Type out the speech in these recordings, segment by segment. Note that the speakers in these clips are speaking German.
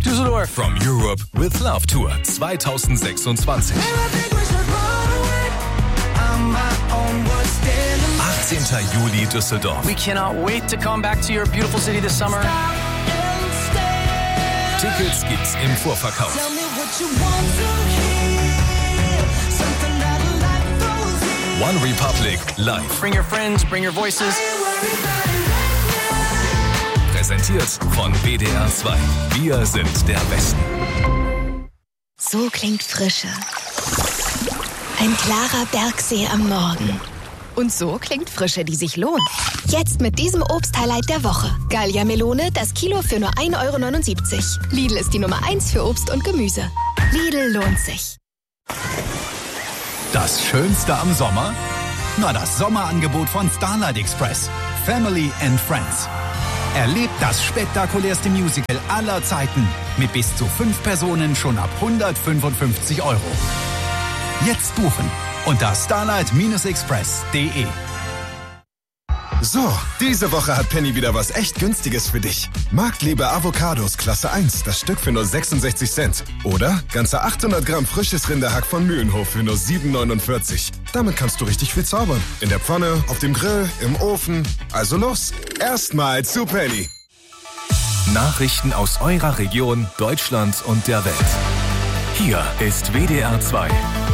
Düsseldorf. From Europe with Love Tour 2026. 18. Juli Düsseldorf. We cannot wait to come back to your beautiful city this summer. Tickets gibt's im Vorverkauf. One Republic live. Bring your friends, bring your voices. Präsentiert von WDR 2. Wir sind der Westen. So klingt Frische. Ein klarer Bergsee am Morgen. Und so klingt Frische, die sich lohnt. Jetzt mit diesem Obsthighlight der Woche. Gallia Melone, das Kilo für nur 1,79 €. Lidl ist die Nummer 1 für Obst und Gemüse. Lidl lohnt sich. Das Schönste am Sommer? Na, das Sommerangebot von Starlight Express. Family and Friends. Erlebt das spektakulärste Musical aller Zeiten mit bis zu 5 Personen schon ab 155 €. Jetzt buchen unter starlight-express.de. So, diese Woche hat Penny wieder was echt Günstiges für dich. Marktliebe Avocados Klasse 1, das Stück für nur 66 Cent. Oder ganze 800 Gramm frisches Rinderhack von Mühlenhof für nur 7,49 €. Damit kannst du richtig viel zaubern. In der Pfanne, auf dem Grill, im Ofen. Also los, erstmal zu Penny. Nachrichten aus eurer Region, Deutschland und der Welt. Hier ist WDR 2.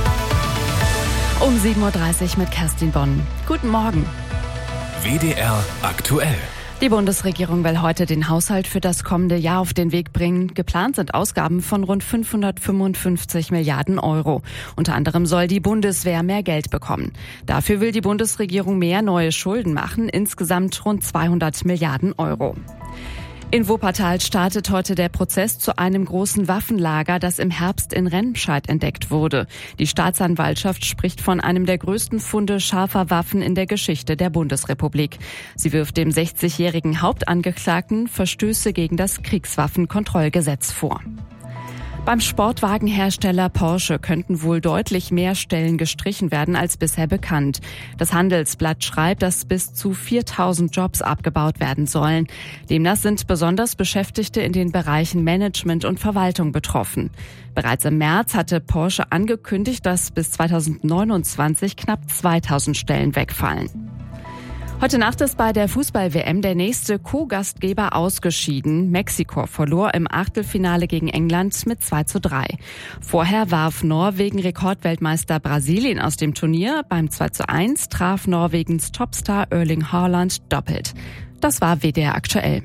Um 7:30 Uhr mit Kerstin Bonn. Guten Morgen. WDR aktuell. Die Bundesregierung will heute den Haushalt für das kommende Jahr auf den Weg bringen. Geplant sind Ausgaben von rund 555 Milliarden €. Unter anderem soll die Bundeswehr mehr Geld bekommen. Dafür will die Bundesregierung mehr neue Schulden machen, insgesamt rund 200 Milliarden €. In Wuppertal startet heute der Prozess zu einem großen Waffenlager, das im Herbst in Remscheid entdeckt wurde. Die Staatsanwaltschaft spricht von einem der größten Funde scharfer Waffen in der Geschichte der Bundesrepublik. Sie wirft dem 60-jährigen Hauptangeklagten Verstöße gegen das Kriegswaffenkontrollgesetz vor. Beim Sportwagenhersteller Porsche könnten wohl deutlich mehr Stellen gestrichen werden als bisher bekannt. Das Handelsblatt schreibt, dass bis zu 4.000 Jobs abgebaut werden sollen. Demnach sind besonders Beschäftigte in den Bereichen Management und Verwaltung betroffen. Bereits im März hatte Porsche angekündigt, dass bis 2029 knapp 2.000 Stellen wegfallen. Heute Nacht ist bei der Fußball-WM der nächste Co-Gastgeber ausgeschieden. Mexiko verlor im Achtelfinale gegen England mit 2:3. Vorher warf Norwegen Rekordweltmeister Brasilien aus dem Turnier. Beim 2:1 traf Norwegens Topstar Erling Haaland doppelt. Das war WDR aktuell.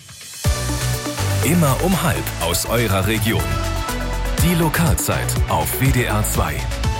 Immer um 12:30 aus eurer Region. Die Lokalzeit auf WDR 2.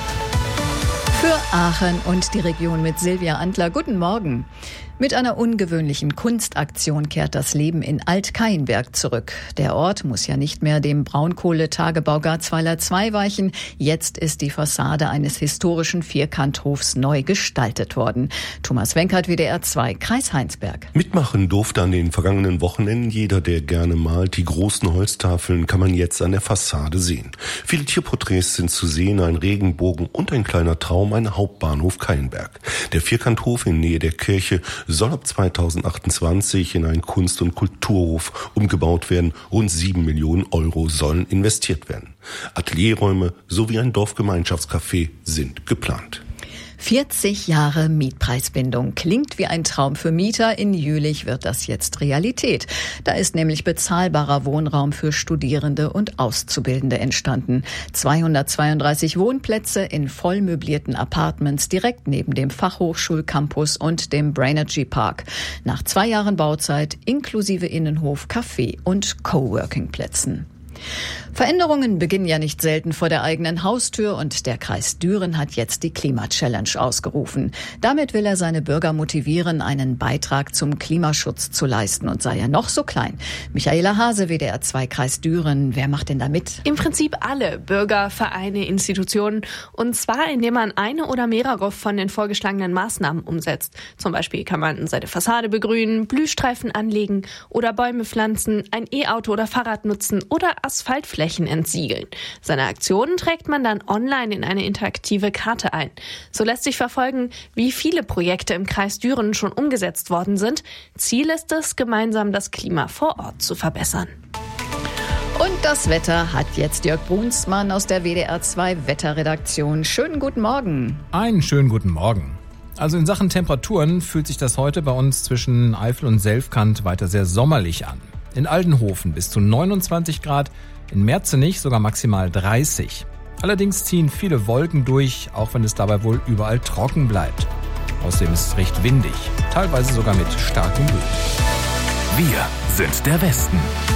Für Aachen und die Region mit Silvia Antler. Guten Morgen. Mit einer ungewöhnlichen Kunstaktion kehrt das Leben in Alt-Kaienberg zurück. Der Ort muss ja nicht mehr dem Braunkohletagebau Garzweiler 2 weichen. Jetzt ist die Fassade eines historischen Vierkanthofs neu gestaltet worden. Thomas Wenkert, WDR 2, Kreis Heinsberg. Mitmachen durfte an den vergangenen Wochenenden jeder, der gerne malt. Die großen Holztafeln kann man jetzt an der Fassade sehen. Viele Tierporträts sind zu sehen, ein Regenbogen und ein kleiner Traum, ein Hauptbahnhof Kaienberg. Der Vierkanthof in Nähe der Kirche soll ab 2028 in einen Kunst- und Kulturhof umgebaut werden. Rund 7 Millionen € sollen investiert werden. Atelierräume sowie ein Dorfgemeinschaftscafé sind geplant. 40 Jahre Mietpreisbindung. Klingt wie ein Traum für Mieter. In Jülich wird das jetzt Realität. Da ist nämlich bezahlbarer Wohnraum für Studierende und Auszubildende entstanden. 232 Wohnplätze in voll möblierten Apartments direkt neben dem Fachhochschulcampus und dem Brainergy Park. Nach 2 Jahren Bauzeit inklusive Innenhof, Café und Coworking-Plätzen. Veränderungen beginnen ja nicht selten vor der eigenen Haustür und der Kreis Düren hat jetzt die Klima-Challenge ausgerufen. Damit will er seine Bürger motivieren, einen Beitrag zum Klimaschutz zu leisten und sei er noch so klein. Michaela Hase, WDR 2 Kreis Düren. Wer macht denn da mit? Im Prinzip alle Bürger, Vereine, Institutionen und zwar indem man eine oder mehrere von den vorgeschlagenen Maßnahmen umsetzt. Zum Beispiel kann man seine Fassade begrünen, Blühstreifen anlegen oder Bäume pflanzen, ein E-Auto oder Fahrrad nutzen oder Asphaltflächen entsiegeln. Seine Aktionen trägt man dann online in eine interaktive Karte ein. So lässt sich verfolgen, wie viele Projekte im Kreis Düren schon umgesetzt worden sind. Ziel ist es, gemeinsam das Klima vor Ort zu verbessern. Und das Wetter hat jetzt Jörg Brunsmann aus der WDR 2 Wetterredaktion. Schönen guten Morgen. Einen schönen guten Morgen. Also in Sachen Temperaturen fühlt sich das heute bei uns zwischen Eifel und Selfkant weiter sehr sommerlich an. In Aldenhofen bis zu 29 Grad, in Merzenich sogar maximal 30. Allerdings ziehen viele Wolken durch, auch wenn es dabei wohl überall trocken bleibt. Außerdem ist es recht windig, teilweise sogar mit starkem Wind. Wir sind der Westen.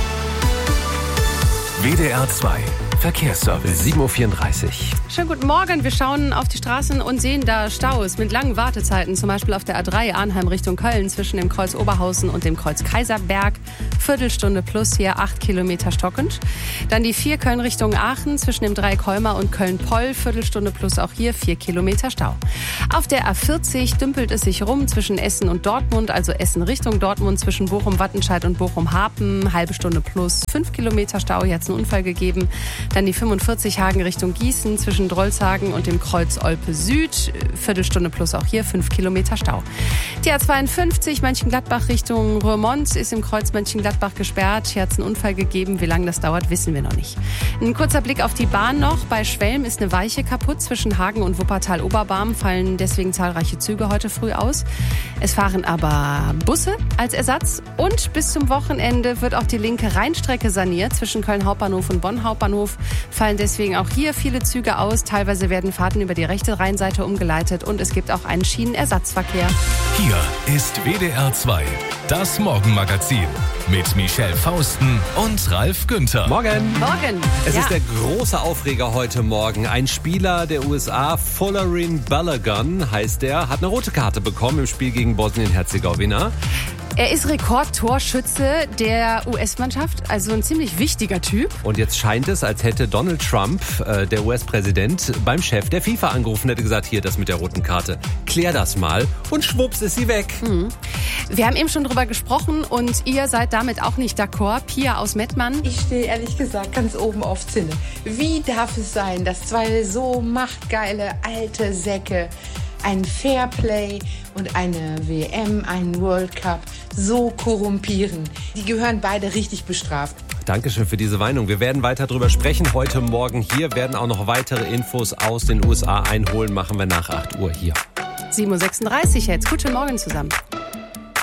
WDR 2 Verkehrsservice. 7.34 Uhr. Schönen guten Morgen. Wir schauen auf die Straßen und sehen da Staus mit langen Wartezeiten. Zum Beispiel auf der A3 Arnheim Richtung Köln zwischen dem Kreuz Oberhausen und dem Kreuz Kaiserberg. Viertelstunde plus hier 8 Kilometer stockend. Dann die 4 Köln Richtung Aachen zwischen dem Dreieck Colmar und Köln-Poll. Viertelstunde plus auch hier 4 Kilometer Stau. Auf der A40 dümpelt es sich rum zwischen Essen und Dortmund. Also Essen Richtung Dortmund zwischen Bochum-Wattenscheid und Bochum-Harpen. Halbe Stunde plus 5 Kilometer Stau. Hier hat es einen Unfall gegeben. Dann die 45 Hagen Richtung Gießen zwischen Drolshagen und dem Kreuz Olpe Süd. Viertelstunde plus auch hier 5 Kilometer Stau. Die A52 Mönchengladbach Richtung Roermond ist im Kreuz Mönchengladbach gesperrt. Hier hat es einen Unfall gegeben. Wie lange das dauert, wissen wir noch nicht. Ein kurzer Blick auf die Bahn noch. Bei Schwelm ist eine Weiche kaputt. Zwischen Hagen und Wuppertal-Oberbarm fallen deswegen zahlreiche Züge heute früh aus. Es fahren aber Busse als Ersatz. Und bis zum Wochenende wird auch die linke Rheinstrecke saniert. Zwischen Köln Hauptbahnhof und Bonn Hauptbahnhof fallen deswegen auch hier viele Züge aus. Teilweise werden Fahrten über die rechte Rheinseite umgeleitet und es gibt auch einen Schienenersatzverkehr. Hier ist WDR 2, das Morgenmagazin mit Michelle Fausten und Ralf Günther. Morgen. Morgen. Es ist der große Aufreger heute Morgen. Ein Spieler der USA, Folarin Balogun heißt er, hat eine rote Karte bekommen im Spiel gegen Bosnien-Herzegowina. Er ist Rekordtorschütze der US-Mannschaft, also ein ziemlich wichtiger Typ. Und jetzt scheint es, als hätte Donald Trump, der US-Präsident, beim Chef der FIFA angerufen, hätte gesagt, hier, das mit der roten Karte, klär das mal. Und schwupps ist sie weg. Wir haben eben schon drüber gesprochen und ihr seid damit auch nicht d'accord. Pia aus Mettmann. Ich stehe ehrlich gesagt ganz oben auf Zinne. Wie darf es sein, dass zwei so machtgeile alte Säcke ein Fairplay und eine WM, einen World Cup so korrumpieren? Die gehören beide richtig bestraft. Dankeschön für diese Meinung. Wir werden weiter drüber sprechen heute Morgen hier, werden auch noch weitere Infos aus den USA einholen, machen wir nach 8 Uhr hier. 7.36 Uhr jetzt. Guten Morgen zusammen.